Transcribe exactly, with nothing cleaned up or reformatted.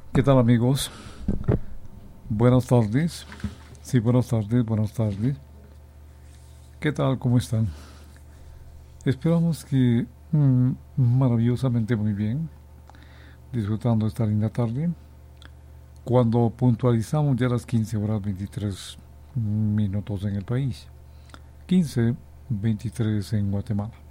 ¿Qué tal amigos? Buenas tardes. Sí, buenas tardes, buenas tardes. ¿Qué tal? ¿Cómo están? Esperamos que mm, maravillosamente muy bien, disfrutando esta linda tarde. Cuando puntualizamos ya las quince horas veintitrés minutos en el país, quince veintitrés en Guatemala.